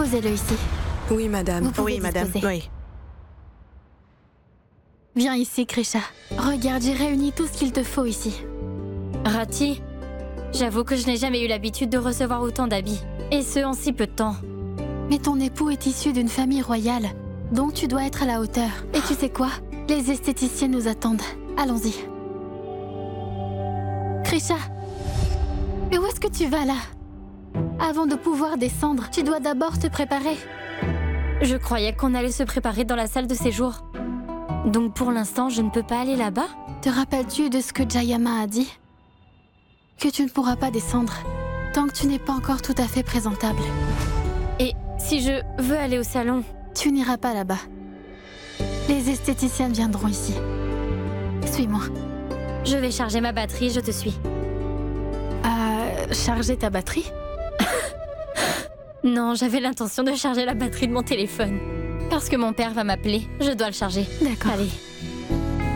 Posez-le ici. Oui, madame. Vous pouvez Oui, madame. disposer. Oui. Viens ici, Krisha. Regarde, j'ai réuni tout ce qu'il te faut ici. Rati, j'avoue que je n'ai jamais eu l'habitude de recevoir autant d'habits. Et ce, en si peu de temps. Mais ton époux est issu d'une famille royale, donc tu dois être à la hauteur. Et tu sais quoi? Les esthéticiens nous attendent. Allons-y. Krisha, mais où est-ce que tu vas là? Avant de pouvoir descendre, tu dois d'abord te préparer. Je croyais qu'on allait se préparer dans la salle de séjour. Donc pour l'instant, je ne peux pas aller là-bas? Te rappelles-tu de ce que Jayama a dit? Que tu ne pourras pas descendre tant que tu n'es pas encore tout à fait présentable. Et si je veux aller au salon? Tu n'iras pas là-bas. Les esthéticiennes viendront ici. Suis-moi. Je vais charger ma batterie, je te suis. Charger ta batterie? Non, j'avais l'intention de charger la batterie de mon téléphone. Parce que mon père va m'appeler, je dois le charger. D'accord. Allez.